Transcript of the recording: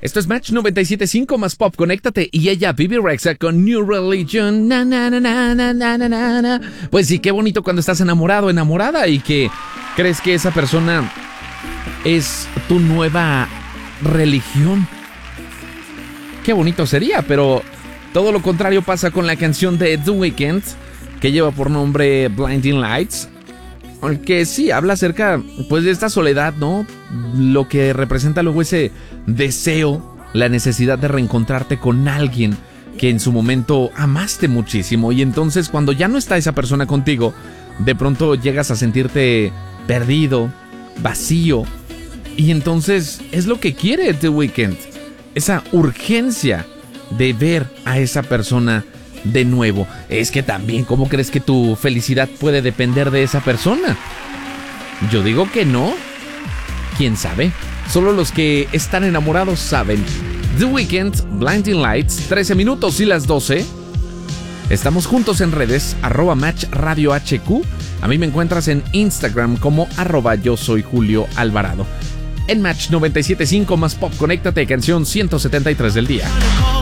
Esto es Match 97.5 más pop. Conéctate. Y ella, Bebe Rexha con New Religion. Na, na, na, na, na, na, na, na. Pues sí, qué bonito cuando estás enamorado, enamorada y que crees que esa persona es tu nueva religión. Qué bonito sería, pero todo lo contrario pasa con la canción de The Weeknd, que lleva por nombre Blinding Lights. Aunque sí, habla acerca pues de esta soledad, ¿no? Lo que representa luego ese deseo, la necesidad de reencontrarte con alguien que en su momento amaste muchísimo. Y entonces cuando ya no está esa persona contigo, de pronto llegas a sentirte perdido, vacío. Y entonces es lo que quiere The Weeknd, esa urgencia de ver a esa persona de nuevo. Es que también, ¿cómo crees que tu felicidad puede depender de esa persona? Yo digo que no. ¿Quién sabe? Solo los que están enamorados saben. The Weeknd, Blinding Lights, 13 minutos y las 12. Estamos juntos en redes, @MatchRadioHQ. A mí me encuentras en Instagram como @yo soy Julio Alvarado. En Match 97.5 más pop, conéctate, canción 173 del día.